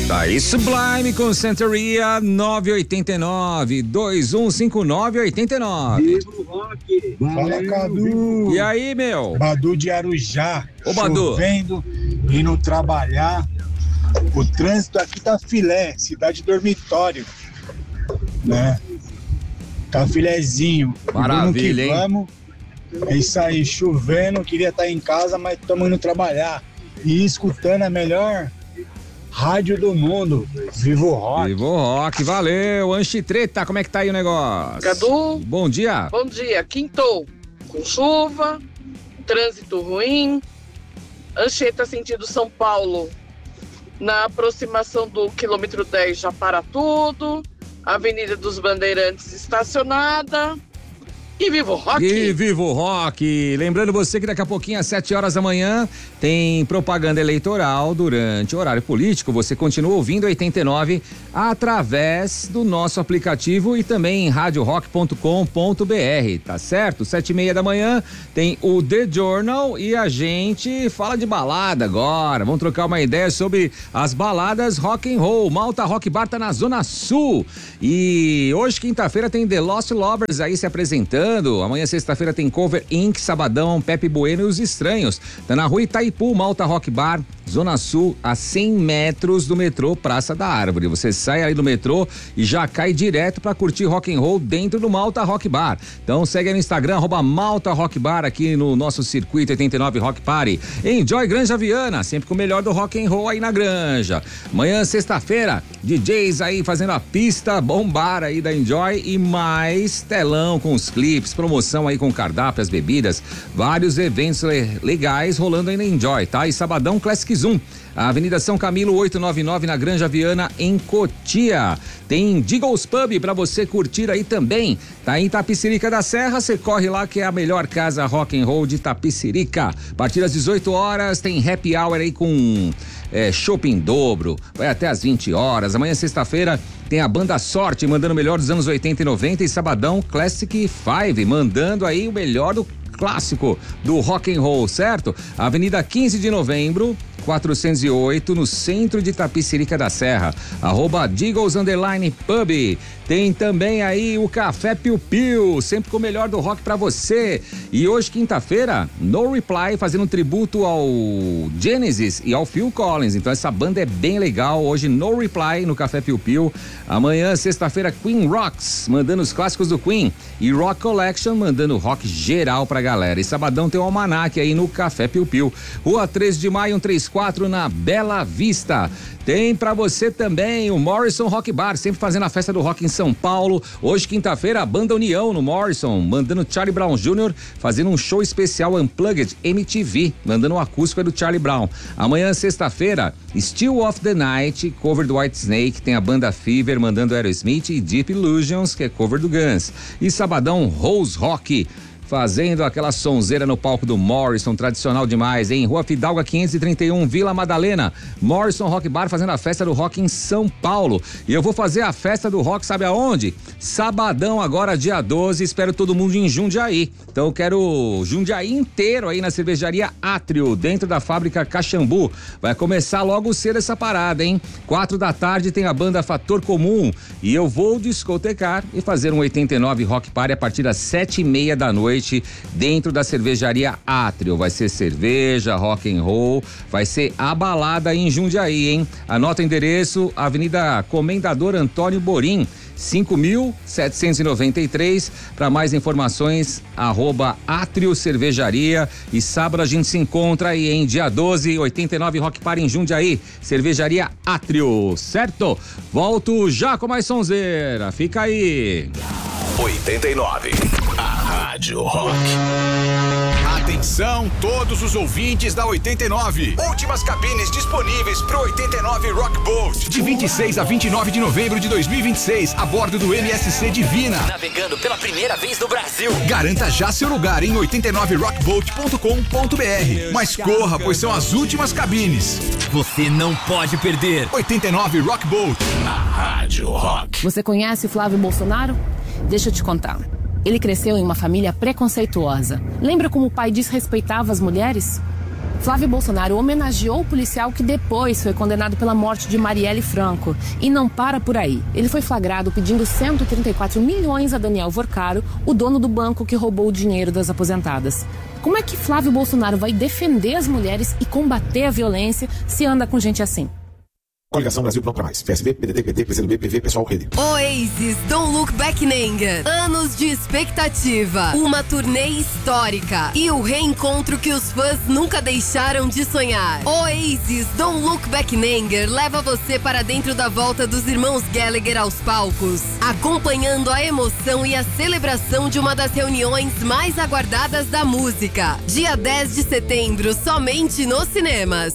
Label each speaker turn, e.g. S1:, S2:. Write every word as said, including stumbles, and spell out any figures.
S1: Tá aí, Sublime com Santeria, nove oito nove, dois um cinco nove oito nove.
S2: Vivo Rock.
S3: Fala, Cadu.
S1: E aí, meu?
S3: Badu de Arujá.
S1: Ô, Badu.
S3: Chovendo, indo trabalhar. O trânsito aqui tá filé, cidade dormitório, né? Tá filézinho.
S1: Maravilha, hein?
S3: Vamos. É isso aí, chovendo, queria estar em casa, mas estamos indo trabalhar. E escutando a melhor rádio do mundo, Vivo Rock.
S1: Vivo Rock, valeu. Anchitreta, como é que tá aí o negócio?
S4: Cadu.
S1: Bom dia.
S4: Bom dia. Quintou com chuva, trânsito ruim. Anchieta sentido São Paulo. Na aproximação do quilômetro dez já para tudo. Avenida dos Bandeirantes estacionada. E Vivo Rock.
S1: E Vivo Rock. Lembrando você que daqui a pouquinho, às sete horas da manhã, tem propaganda eleitoral durante o horário político. Você continua ouvindo oitenta e nove através do nosso aplicativo e também em rádio rock ponto com ponto b r, tá certo? Sete e meia da manhã tem o The Journal e a gente fala de balada agora. Vamos trocar uma ideia sobre as baladas rock and roll. Malta Rock Bar tá na Zona Sul. E hoje, quinta-feira, tem The Lost Lovers aí se apresentando. Amanhã, sexta-feira, tem Cover Incorporated, sabadão, Pepe Bueno e os Estranhos. Tá na rua Itaipu, Malta Rock Bar, Zona Sul, a cem metros do metrô Praça da Árvore. Você sai aí do metrô e já cai direto pra curtir rock and roll dentro do Malta Rock Bar. Então segue aí no Instagram, arroba Malta Rock Bar, aqui no nosso circuito oitenta e nove Rock Party. Enjoy Granja Viana, sempre com o melhor do rock and roll aí na Granja. Amanhã, sexta-feira, D Js aí fazendo a pista bombar aí da Enjoy e mais telão com os clipes, promoção aí com cardápio, as bebidas, vários eventos le- legais rolando aí na Enjoy, tá? E sabadão, Classic Zoom, a Avenida São Camilo oitocentos e noventa e nove na Granja Viana, em Cotia. Tem Diggles Pub pra você curtir aí também. Tá em Itapicirica da Serra, você corre lá que é a melhor casa rock and roll de Itapicirica. A partir das dezoito horas tem happy hour aí com é, chopp em dobro, vai até às vinte horas. Amanhã, sexta-feira, tem a Banda Sorte mandando o melhor dos anos oitenta e noventa e sabadão Classic Five mandando aí o melhor do clássico do rock and roll, certo? Avenida quinze de novembro, quatrocentos e oito, no centro de Itapicirica da Serra. Arroba Diggles Underline Pub. Tem também aí o Café Piu Piu, sempre com o melhor do rock pra você. E hoje, quinta-feira, No Reply, fazendo um tributo ao Genesis e ao Phil Collins. Então essa banda é bem legal. Hoje, No Reply no Café Piu Piu. Amanhã, sexta-feira, Queen Rocks, mandando os clássicos do Queen. E Rock Collection, mandando rock geral pra galera. E sabadão tem o Almanac aí no Café Piu Piu. Rua treze de maio, cento e trinta e quatro, na Bela Vista. Tem pra você também o Morrison Rock Bar, sempre fazendo a festa do rock em São Paulo. Hoje, quinta-feira, a Banda União no Morrison, mandando Charlie Brown Júnior, fazendo um show especial Unplugged M T V, mandando um acústico do Charlie Brown. Amanhã, sexta-feira, Still of the Night, cover do White Snake, tem a Banda Fever, mandando Aerosmith e Deep Illusions, que é cover do Guns. E sabadão, Rose Rock, fazendo aquela sonzeira no palco do Morrison, tradicional demais, hein? Rua Fidalga quinhentos e trinta e um, Vila Madalena. Morrison Rock Bar fazendo a festa do rock em São Paulo. E eu vou fazer a festa do rock, sabe aonde? Sabadão agora, dia doze, espero todo mundo em Jundiaí. Então eu quero Jundiaí inteiro aí na cervejaria Átrio, dentro da fábrica Caxambu. Vai começar logo cedo essa parada, hein? Quatro da tarde tem a banda Fator Comum e eu vou discotecar e fazer um oitenta e nove Rock Party a partir das sete e meia da noite dentro da cervejaria Átrio. Vai ser cerveja, rock and roll, vai ser a balada em Jundiaí, hein? Anota o endereço, Avenida Comendador Antônio Borim, cinco mil setecentos e noventa e três. Para mais informações, arroba Átrio Cervejaria. E sábado a gente se encontra aí em dia doze, oitenta e nove Rock Party em Jundiaí, cervejaria Átrio, certo? Volto já com mais sonzeira, fica aí.
S5: oitenta e nove, a Rádio Rock.
S6: Atenção, todos os ouvintes da oitenta e nove.
S5: Últimas cabines disponíveis pro oitenta e nove Rock Boat.
S6: De vinte e seis a vinte e nove de novembro de dois mil e vinte e seis, a bordo do M S C Divina.
S7: Navegando pela primeira vez no Brasil.
S6: Garanta já seu lugar em oitenta e nove rock boat ponto com ponto b r. Mas corra, pois são as últimas cabines.
S7: Você não pode perder.
S6: oitenta e nove Rock Boat.
S5: A Rádio Rock.
S8: Você conhece Flávio Bolsonaro? Deixa eu te contar. Ele cresceu em uma família preconceituosa. Lembra como o pai desrespeitava as mulheres? Flávio Bolsonaro homenageou o policial que depois foi condenado pela morte de Marielle Franco. E não para por aí. Ele foi flagrado pedindo cento e trinta e quatro milhões a Daniel Vorcaro, o dono do banco que roubou o dinheiro das aposentadas. Como é que Flávio Bolsonaro vai defender as mulheres e combater a violência se anda com gente assim?
S2: Coligação Brasil Pronto Pra Mais. P S B, P D T, P T, P C do B, P V, Pessoal, Rede.
S9: Oasis, Don't Look Back in Anger. Anos de expectativa. Uma turnê histórica. E o reencontro que os fãs nunca deixaram de sonhar. Oasis, Don't Look Back in Anger leva você para dentro da volta dos irmãos Gallagher aos palcos, acompanhando a emoção e a celebração de uma das reuniões mais aguardadas da música. Dia dez de setembro, somente nos cinemas.